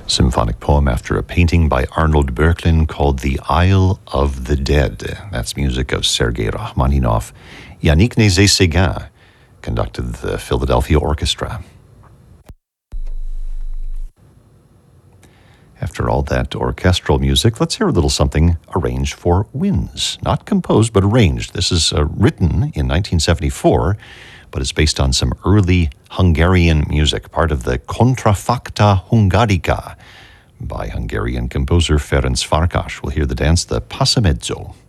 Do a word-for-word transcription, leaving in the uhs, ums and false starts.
Symphonic poem after a painting by Arnold Böcklin called The Isle of the Dead. That's music of Sergei Rachmaninoff. Yannick Nézet-Séguin conducted the Philadelphia Orchestra. After all that orchestral music, let's hear a little something arranged for winds. Not composed, but arranged. This is uh, written in nineteen seventy-four, but it's based on some early Hungarian music, part of the Contrafacta Hungarica by Hungarian composer Ferenc Farkas. We'll hear the dance, the Passamezzo.